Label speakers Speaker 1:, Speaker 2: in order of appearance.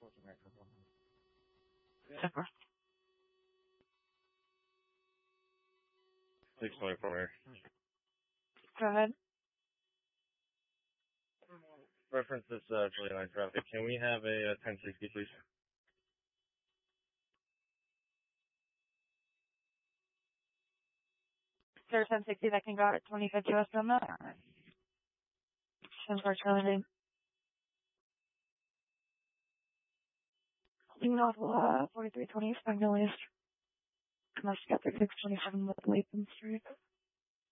Speaker 1: Super.
Speaker 2: 624.
Speaker 1: Go ahead.
Speaker 2: Reference this Julian line traffic. Can we have a 1060, please?
Speaker 1: There's 1060 that can go out at 25 US on that. Unfortunately, leaving off 4320 Magnolia Street. Must get 627 with Latham Street.